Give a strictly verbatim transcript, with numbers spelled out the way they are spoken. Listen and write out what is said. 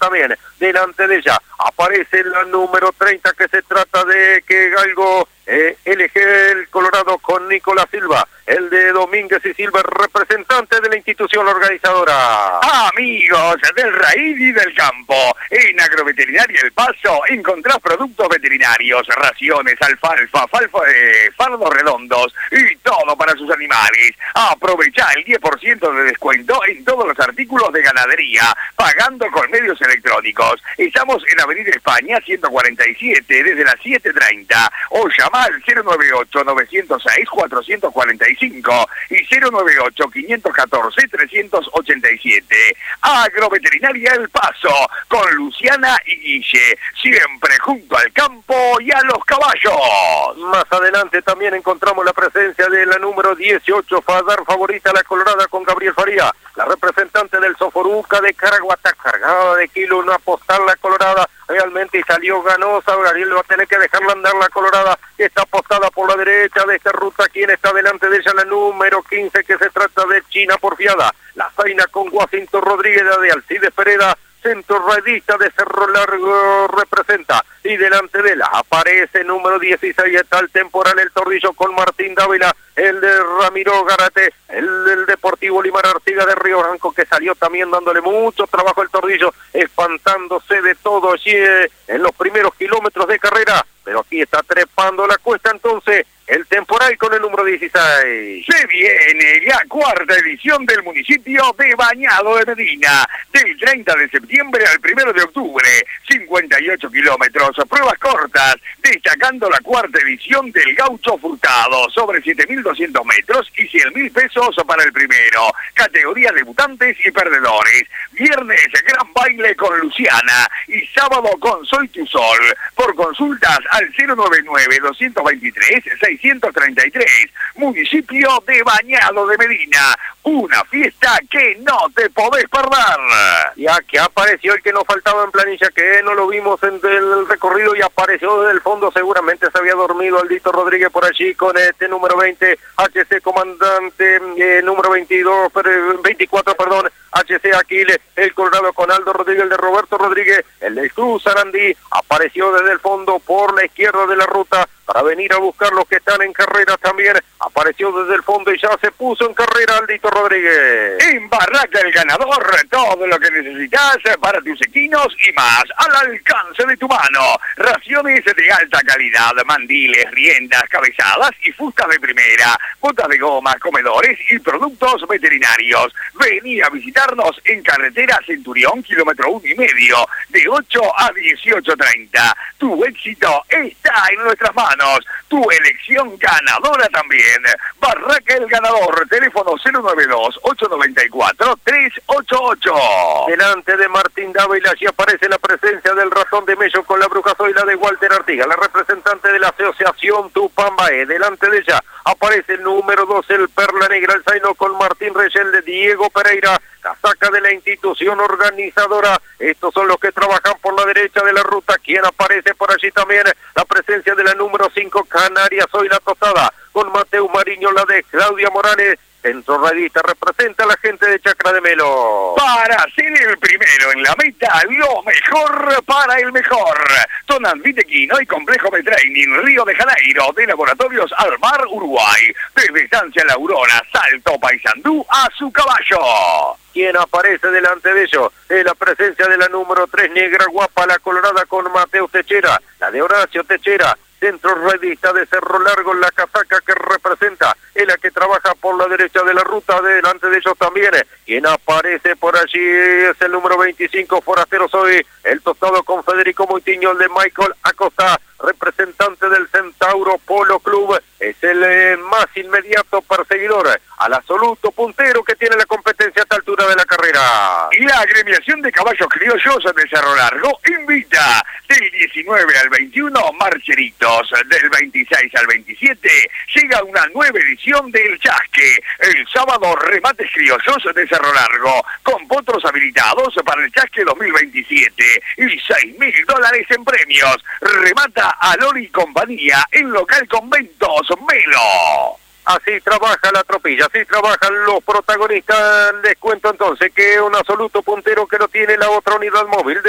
también. Delante de ella aparece la número treinta, que se trata de que Galgo eh, L G el Colorado con Nicolás Silva, el de Domínguez y Silva, representante de la institución organizadora. Amigos del raíz y del campo, en Agroveterinaria El Paso encontrás productos veterinarios, raciones, alfalfa, falfa, eh, fardos redondos y todo para sus animales. Aprovechá el diez por ciento de descuento en todos los artículos de ganadería, pagando con medios electrónicos. Estamos en Avenida España ciento cuarenta y siete desde las siete treinta, o llama al cero nueve ocho, nueve cero seis, cuatro cuatro cinco y cero nueve ocho, cinco uno cuatro, tres ocho siete. Agroveterinaria El Paso, con Luciana y Guille, siempre junto al campo y a los caballos. Más adelante también encontramos la presencia de la número dieciocho, Fadar Favorita la Colorada con Gabriel Faría, la representante del Soforuca de Caraguatá, cargada de kilo, una postal la Colorada, realmente salió ganosa. Gabriel va a tener que dejarla andar la Colorada, que está apostada por la derecha de esta ruta. Quien está delante de ella, la número quince, que se trata de China Porfiada, la Zaina con Guacinto Rodríguez de Alcides Pereda, centro radista de Cerro Largo representa, y delante de la aparece número dieciséis, está el Temporal El Torrillo con Martín Dávila, el de Ramiro Garate, el del Deportivo Limar Artigas de Río Branco, que salió también dándole mucho trabajo el Torrillo, espantándose de todo allí eh, en los primeros kilómetros de carrera, pero aquí está trepando la cuesta entonces el Temporal con el número dieciséis. Se viene la cuarta edición del municipio de Bañado de Medina, del treinta de septiembre al primero de octubre, cincuenta y ocho kilómetros, pruebas cortas, destacando la cuarta edición del Gaucho Furtado, sobre siete mil doscientos metros y cien mil pesos para el primero, categoría debutantes y perdedores. Viernes, gran baile con Luciana, y sábado con Soy Tu Sol. Por consultas al cero nueve nueve, dos dos tres, seis tres tres, municipio de Bañado de Medina, una fiesta que no te podés perder. Ya que apareció el que nos faltaba en planilla, que no lo vimos en el recorrido y apareció desde el fondo, seguramente se había dormido Aldito Rodríguez por allí con este número veinte, H C Comandante, eh, número veintidós, veinticuatro, perdón, H C Aquiles, el Colorado con Aldo Rodríguez, el de Roberto Rodríguez, el de Cruz Sarandí, apareció desde el fondo por la izquierda de la ruta para venir a buscar los que están en carrera también, apareció desde el fondo y ya se puso en carrera Aldito Rodríguez. En Barraca El Ganador, todo lo que necesitas para tus equinos y más, al alcance de tu mano. Raciones de alta calidad, mandiles, riendas, cabezadas y fustas de primera, botas de goma, comedores y productos veterinarios. Vení a visitarnos en carretera Centurión, kilómetro uno y medio, de ocho a dieciocho treinta. Tu éxito está en nuestras manos, tu elección ganadora también. Barraca El Ganador, teléfono cero nueve dos, ocho nueve cuatro, tres ocho ocho. Delante de Martín Dávila allí aparece la presencia del Ratón de Mello con la Bruja Zoila de Walter Artigas, la representante de la asociación Tupambae. Delante de ella aparece el número dos, el Perla Negra, el Zaino con Martín Reyel de Diego Pereira, casaca de la institución organizadora. Estos son los que trabajan por la derecha de la ruta. Quien aparece por allí también, la presencia de la número cinco, Canarias Zoila Tostada, con Mateo Mariño, la de Claudia Morales. Centro radista representa a la gente de Chacra de Melo. Para ser el primero en la meta, lo mejor para el mejor. Tonan Vitequino y Complejo de Training Río de Janeiro, de Laboratorios Almar Uruguay. Desde Estancia La Aurora, Salto Paysandú a su caballo. Quien aparece delante de ellos es la presencia de la número tres, Negra Guapa, la Colorada con Mateo Techera, la de Horacio Techera. Centro redista de Cerro Largo, la casaca que representa es la que trabaja por la derecha de la ruta. Delante de ellos también quien aparece por allí es el número veinticinco, Forastero Soy, el Tostado con Federico Moitiño, el de Michael Acosta, representante del Centauro Polo Club, es el eh, más inmediato perseguidor al absoluto puntero que tiene la competencia a esta altura de la carrera. Y la agremiación de caballos criollos de Cerro Largo invita del diecinueve al veintiuno marcheritos, del veintiséis al veintisiete llega una nueva edición del Chasque, el sábado remates criollos de Cerro Largo, con potros habilitados para el Chasque dos mil veintisiete y seis mil dólares en premios. Remata a Lori y compañía en local Conventos Melo. Así trabaja la tropilla, así trabajan los protagonistas. Les cuento entonces que un absoluto puntero que lo tiene la otra unidad móvil de